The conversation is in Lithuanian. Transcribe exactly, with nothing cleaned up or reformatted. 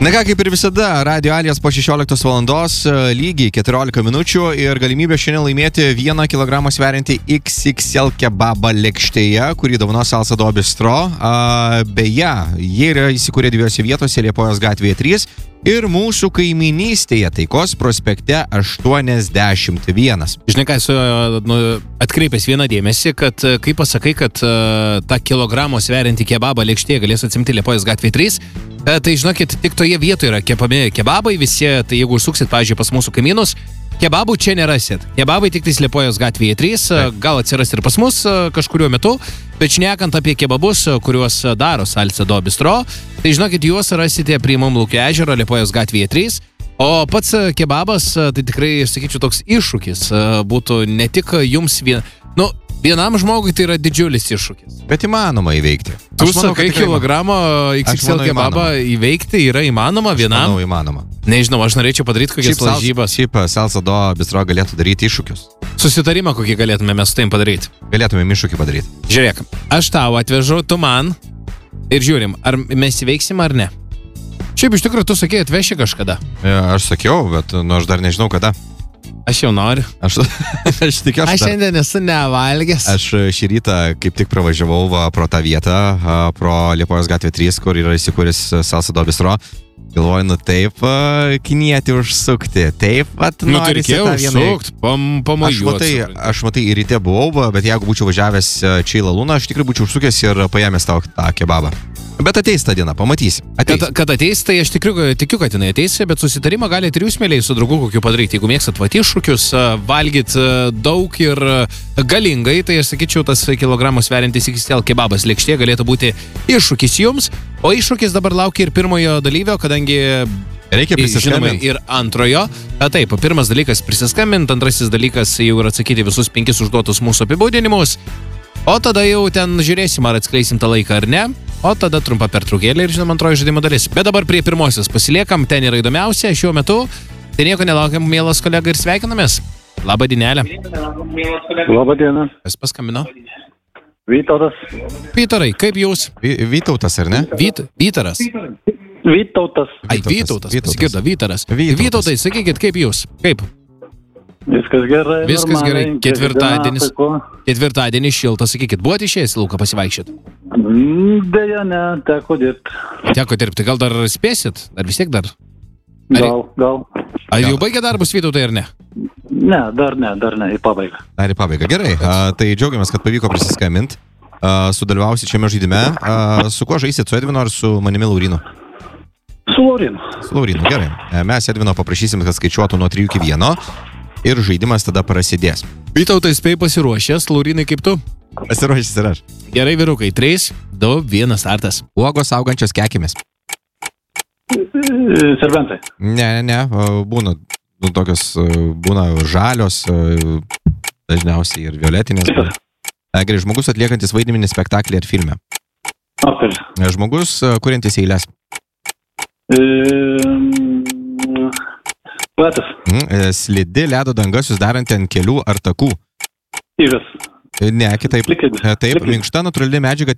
Na ką, kaip ir visada, Radio Alijas po šešioliktos valandos, lygiai keturiolika minučių ir galimybė šiandien laimėti vieną kilogramą sveriantį iks iks el kebabą lėkštėje, kurį dovanos Salsado Bistro. A, beje, jie yra įsikūrę dviejose vietose, Liepojos gatvėje trys ir mūsų kaiminystėje Taikos prospekte aštuoniasdešimt vienas. Žinai ką, esu nu, atkreipęs vieną dėmesį, kad kai pasakai, kad uh, tą kilogramo sveriantį kebabą lėkštėje galės atsimti Liepojos gatvėje trys, uh, tai žinokit, tik toje vietoje yra kepami kebabai visi, tai jeigu užsuksit, pavyzdžiui, pas mūsų kaimynus, kebabų čia nerasit. Kebabai tik tais Liepojos gatvėje trys, gal atsiras ir pas mus kažkuriuo metu, bet šnekant apie kebabus, kuriuos daro Salsado Bistro, tai žinokit, juos rasite prie Mamlūkio ežero Liepojos gatvėje trys, o pats kebabas, tai tikrai, sakyčiau, toks iššūkis būtų ne tik jums vien... Nu, vienam žmogui tai yra didžiulis iššūkis. Bet įmanoma įveikti. Tu sakai, kilogramo iks iks el kebabą įveikti yra įmanoma vienam? Aš manau įmanoma. Nežinau, aš norėčiau padaryti kokias lažybas. Šiaip Salsado Bistro galėtų daryti iššūkius. Susitarimą kokį galėtume mes su taim padaryti? Galėtume iššūkį padaryti. Žiūrėk, aš tau atvežu, tu man ir žiūrim, ar mes įveiksim ar ne. Šiaip iš tikrųjų tu sakei atveši kažkada. Ja, aš sakiau, bet nu, aš dar nežinau kada. Aš jau noriu. Aš, aš tikiu, aš, aš šiandien esu nevalgęs. Aš šį rytą kaip tik pravažiavau va, pro tą vietą, pro Liepojos gatvė trys, kur yra įsikūręs Salsado Bistro. Galvoju, nu taip, kinietį užsukti. Taip, vat, nu, tai reikėjo užsukti, pam, pamajuoti. Aš matai, aš matai, į ryte buvau, bet jeigu būčiau važiavęs čia į Lalūną, aš tikrai būčiau užsukęs ir paėmęs tau tą kebabą. Bet ateis tą dieną, pamatysi. Ateis. Kad, kad ateis, tai aš tikiu, tikiu, kad jinai ateis, bet susitarimą galite ir jūs, mėliai, su draugu kokiu padaryti. Jeigu mėgstat vat iššūkius, valgyt daug ir galingai, tai aš sakyčiau, tas kilogramų sveriantis iks iks el kebabas lėkštė galėtų būti iššūkis jums, o iššūkis dabar laukia ir pirmojo dalyvio, kadangi reikia prisiskambinti. Ir antrojo. A, taip, pirmas dalykas prisiskambinti, antrasis dalykas jau ir atsakyti visus penkis užduotus mūsų apibūdinimus. O tada jau ten žiūrėsim, ar atskleisim tą laiką ar ne. O tada trumpa pertraukėlė ir, žinoma, antroji žaidimo dalis. Bet dabar prie pirmosios pasiliekam, ten yra įdomiausia šiuo metu. Tai nieko nelaukiam, mielas kolega, ir sveikinamės. Labą dienelę. Labą dieną. Kas paskambino? Vytautas. Vytarai, kaip jūs? Vy, Vytautas, ar ne? Vyt, Vytaras. Vytautas. Ai, Vytautas, pasigirdo, Vytaras. Vytautas. Vytautai, sakykit, kaip jūs? Kaip? Viskas gerai. Viskas gerai. Ketvirtadienis. Diena, Ketvirtadienis šiltas, sakykit, buvote išėjęs į lauką pasivaikščioti? Deja, ne, teko dirbti. Teko dirbti, gal dar spėsit? Ar vis tiek dar? Ar, Gal, gal. ar jau baigė darbus, Vytautai, ar ne? Ne, dar ne, dar ne, į pabaigą. Dar į pabaigą. Gerai, a, tai džiaugiamės, kad pavyko prisiskambinti. Sudalyvausit šiame žaidime. A, su kuo žaisit, su Edvinu ar su manimi Laurinu? Su Laurinu. Su Laurinu, gerai. Mes Edvino paprašysim, kad skaičiuotų nuo trijų iki vieno. Ir žaidimas tada prasidės. Vytautai, spėjai pasiruošęs, Laurinai, kaip tu? Pasiruošęs ir aš. Gerai, vyrukai, trys, du, vienas startas. Uogos augančios kekimis. Serbentai. Ne, ne, ne, būna nu, tokios, būna žalios, dažniausiai ir violetinės. Gerai, žmogus atliekantis vaidmenį spektaklį ar filme. Aktorius. Žmogus kuriantis eiles. Poetas. Slidi ledo danga susidaranti ant kelių ar takų. Įžas. Ne, kitaip. Plikledis. Taip, Plikledis. minkšta natūrali medžiaga